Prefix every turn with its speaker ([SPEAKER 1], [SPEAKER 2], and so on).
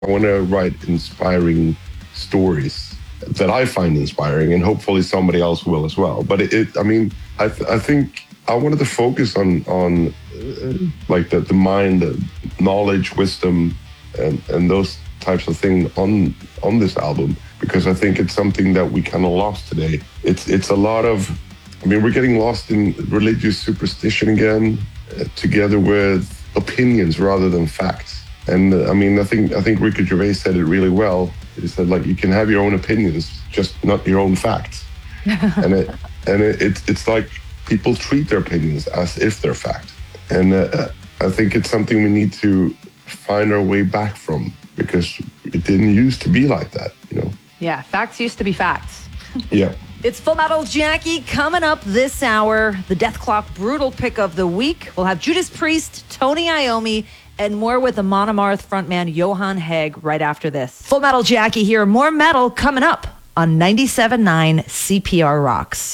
[SPEAKER 1] I want to write inspiring stories that I find inspiring, and hopefully somebody else will as well. But I think I wanted to focus on like the mind, the knowledge, wisdom, and those types of things on this album, because I think it's something that we kind of lost today. It's a lot of, we're getting lost in religious superstition again, together with opinions rather than facts. And I think Ricky Gervais said it really well. He said, like, you can have your own opinions, just not your own facts. It's like people treat their opinions as if they're fact. And I think it's something we need to find our way back from, because it didn't used to be like that,
[SPEAKER 2] Yeah, facts used to be facts.
[SPEAKER 1] Yeah.
[SPEAKER 3] It's Full Metal Jackie coming up this hour. The Death Clock Brutal Pick of the Week. We'll have Judas Priest, Tony Iommi, and more with the Amon Amarth frontman Johan Hegg right after this. Full Metal Jackie here. More metal coming up on 97.9 CPR Rocks.